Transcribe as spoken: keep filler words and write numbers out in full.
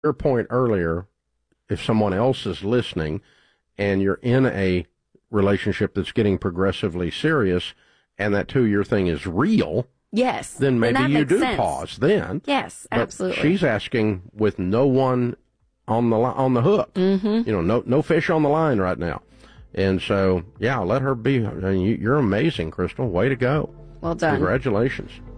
your point earlier, if someone else is listening and you're in a relationship that's getting progressively serious and that two-year thing is real, yes, then maybe then you do sense. pause then. Yes, but absolutely. She's asking with no one on the li- on the hook. Mm-hmm. You know, no no fish on the line right now. And so, yeah, let her be. I mean, you, you're amazing, Crystal. Way to go. Well done. Congratulations.